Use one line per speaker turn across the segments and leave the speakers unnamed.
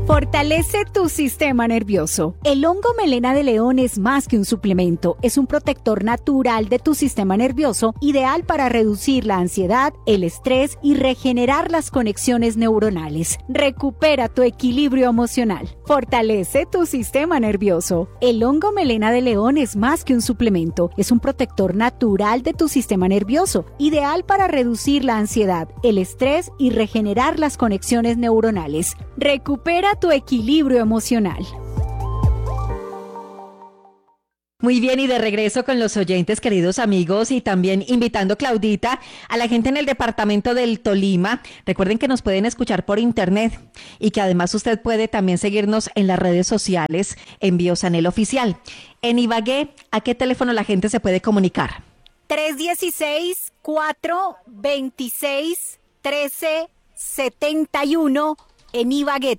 Fortalece tu sistema nervioso. El hongo melena de león es más que un suplemento, es un protector natural de tu sistema nervioso, ideal para reducir la ansiedad, el estrés y regenerar las conexiones neuronales. Recupera tu equilibrio emocional. Fortalece tu sistema nervioso. El hongo melena de león es más que un suplemento, es un protector natural de tu sistema nervioso, ideal para reducir la ansiedad, el estrés y regenerar las conexiones neuronales. Recupera tu equilibrio emocional.
Muy bien, y de regreso con los oyentes, queridos amigos, y también invitando, Claudita, a la gente en el departamento del Tolima. Recuerden que nos pueden escuchar por internet y que además usted puede también seguirnos en las redes sociales en Biosanel Oficial. En Ibagué, ¿a qué teléfono la gente se puede comunicar?
316-426-1371. En Ibagué,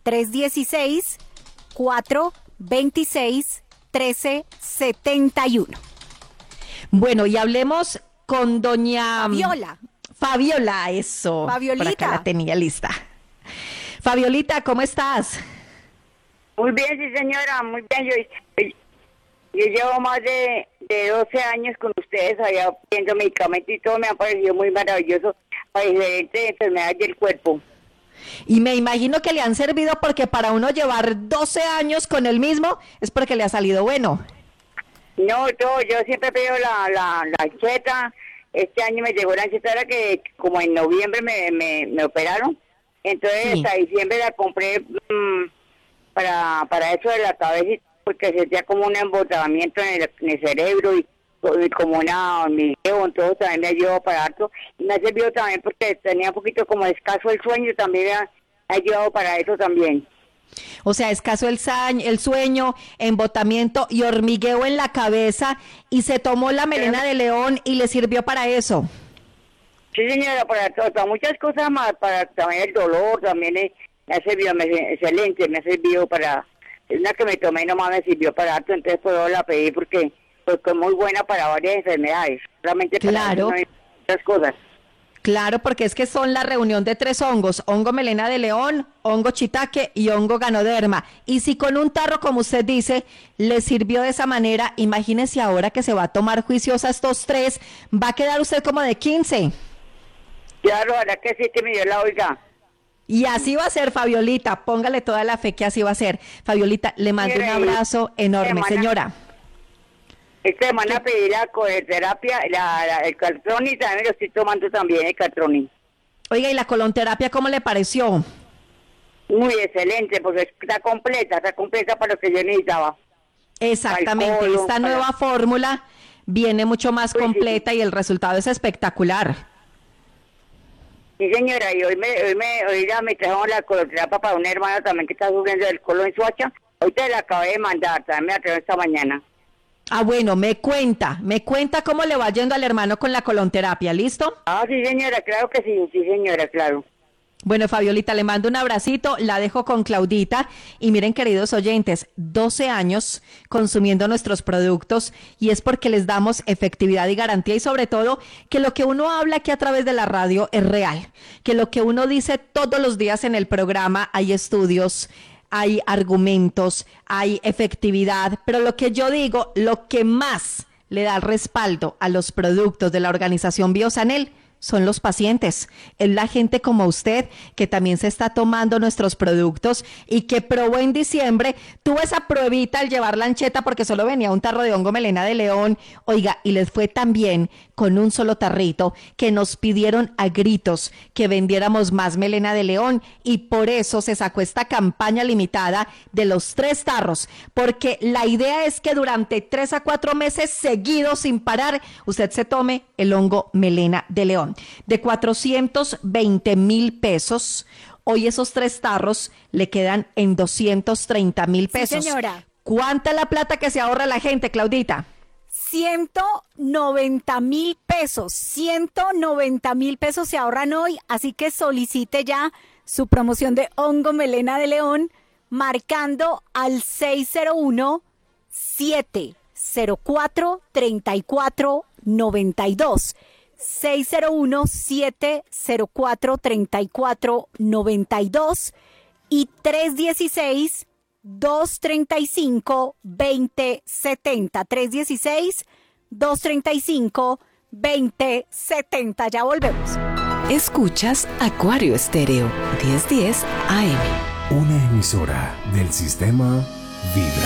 316-426-1371.
Bueno, y hablemos con doña
Fabiola.
Fabiola, eso.
Fabiolita.
Por acá la tenía lista. Fabiolita, ¿cómo estás?
Muy bien, sí señora, muy bien. Yo llevo más de 12 años con ustedes allá viendo medicamentos y todo, me ha parecido muy maravilloso para diferentes enfermedades del cuerpo.
Y me imagino que le han servido, porque para uno llevar 12 años con el mismo es porque le ha salido bueno.
No, yo siempre pido la ancheta. Este año me llegó la ancheta, era que como en noviembre me operaron. Entonces
Sí.
hasta diciembre la compré para eso de la cabeza, porque sentía como un embotamiento en el cerebro y como una hormigueo, entonces también me ayudó para harto. Y me ha servido también porque tenía un poquito como escaso el sueño, también me ha ayudado para eso también.
O sea, escaso el sueño, embotamiento y hormigueo en la cabeza, y se tomó la melena de león y le sirvió para eso.
Sí, señora, para muchas cosas más, para también el dolor, también me ha servido, excelente, me ha servido para, es una que me tomé nomás me sirvió para harto, entonces puedo la pedí porque es muy buena para varias enfermedades, solamente para
Claro.
muchas cosas.
Claro, porque es que son la reunión de 3 hongos: hongo melena de león, hongo shiitake y hongo ganoderma. Y si con un tarro, como usted dice, le sirvió de esa manera, imagínese ahora que se va a tomar juiciosa estos 3, va a quedar usted como de 15.
Claro, ahora que sí que me dio la oiga.
Y así va a ser, Fabiolita, póngale toda la fe que así va a ser. Fabiolita, le mando un abrazo enorme, señora.
Esta semana pedí la coleterapia, el Caltroni, también lo estoy tomando también, el Caltroni.
Oiga, ¿y la colonterapia cómo le pareció?
Muy excelente, porque está completa para lo que yo necesitaba.
Exactamente,
Alcohol,
esta nueva fórmula viene mucho más completa y el resultado es espectacular.
Sí, señora, y hoy ya me trajeron la coloterapia para una hermana también que está sufriendo del colon en Soacha. Ahorita la acabé de mandar, también me la trajeron esta mañana.
Ah, bueno, me cuenta cómo le va yendo al hermano con la colonterapia, ¿listo?
Ah, sí, señora, claro que sí, señora, claro.
Bueno, Fabiolita, le mando un abracito, la dejo con Claudita. Y miren, queridos oyentes, 12 años consumiendo nuestros productos, y es porque les damos efectividad y garantía, y sobre todo que lo que uno habla aquí a través de la radio es real, que lo que uno dice todos los días en el programa, hay estudios, hay argumentos, hay efectividad, pero lo que yo digo, lo que más le da el respaldo a los productos de la organización Biosanel son los pacientes, es la gente como usted que también se está tomando nuestros productos y que probó en diciembre, tuvo esa pruebita al llevar la ancheta porque solo venía un tarro de hongo melena de león, oiga, y les fue tan bien con un solo tarrito que nos pidieron a gritos que vendiéramos más melena de león, y por eso se sacó esta campaña limitada de los 3 tarros, porque la idea es que durante 3 a 4 meses seguidos sin parar usted se tome el hongo melena de león. De 420,000 pesos, hoy esos 3 tarros le quedan en 230,000 pesos.
Sí, señora.
¿Cuánta es la plata que se ahorra la gente, Claudita?
190,000 pesos. 190,000 pesos se ahorran hoy, así que solicite ya su promoción de hongo melena de león marcando al 601-704-3492. 601-704-3492. y 316-235-2070. 316-235-2070. Ya volvemos.
Escuchas Acuario Estéreo 1010 AM.
Una emisora del sistema Vibra.